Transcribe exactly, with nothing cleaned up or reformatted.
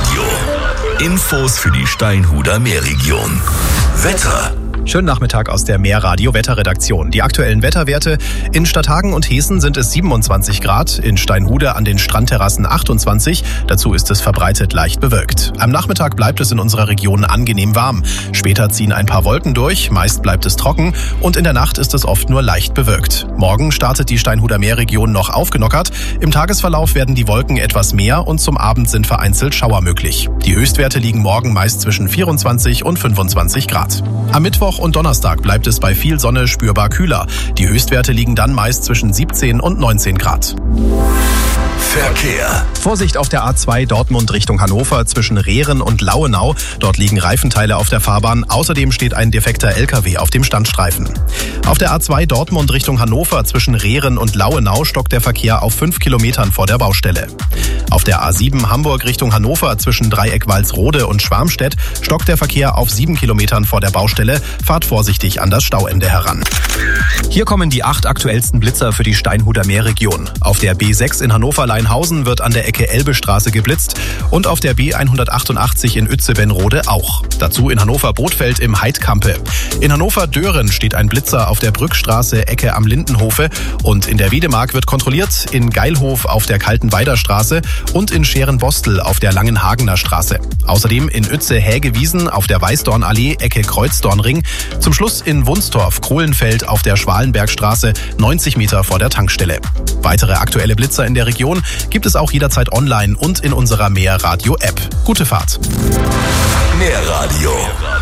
Meerradio. Infos für die Steinhuder Meerregion. Wetter. Schönen Nachmittag aus der Meerradio-Wetterredaktion. Die aktuellen Wetterwerte: in Stadthagen und Heßen sind es siebenundzwanzig Grad, in Steinhude an den Strandterrassen achtundzwanzig, dazu ist es verbreitet leicht bewölkt. Am Nachmittag bleibt es in unserer Region angenehm warm. Später ziehen ein paar Wolken durch, meist bleibt es trocken und in der Nacht ist es oft nur leicht bewölkt. Morgen startet die Steinhuder Meerregion noch aufgenockert. Im Tagesverlauf werden die Wolken etwas mehr und zum Abend sind vereinzelt Schauer möglich. Die Höchstwerte liegen morgen meist zwischen vierundzwanzig und fünfundzwanzig Grad. Am Mittwoch und Donnerstag bleibt es bei viel Sonne spürbar kühler. Die Höchstwerte liegen dann meist zwischen siebzehn und neunzehn Grad. Verkehr. Vorsicht auf der A zwei Dortmund Richtung Hannover zwischen Rehren und Lauenau. Dort liegen Reifenteile auf der Fahrbahn. Außerdem steht ein defekter L K W auf dem Standstreifen. Auf der A zwei Dortmund Richtung Hannover zwischen Rehren und Lauenau stockt der Verkehr auf fünf Kilometern vor der Baustelle. Auf der A sieben Hamburg Richtung Hannover zwischen Dreieck Walsrode und Schwarmstedt stockt der Verkehr auf sieben Kilometern vor der Baustelle. Fahrt vorsichtig an das Stauende heran. Hier kommen die acht aktuellsten Blitzer für die Steinhuder Meerregion. Auf der B sechs in Hannover-Leinhausen wird an der Ecke Elbestraße geblitzt und auf der B hundertachtundachtzig in Uetze-Benrode auch. Dazu in Hannover-Bothfeld im Heidkampe. In Hannover-Dören steht ein Blitzer auf der Brückstraße Ecke am Lindenhofe und in der Wedemark wird kontrolliert in Geilhof auf der Kaltenweider Straße und in Scherenbostel auf der Langenhagener Straße. Außerdem in Uetze-Hägewiesen auf der Weißdornallee Ecke Kreuzdornring. Zum Schluss in Wunstorf-Kohlenfeld auf der Schwalenbergstraße neunzig Meter vor der Tankstelle. Weitere aktuelle Blitzer in der Region gibt es auch jederzeit online und in unserer Meerradio-App. Gute Fahrt. Meerradio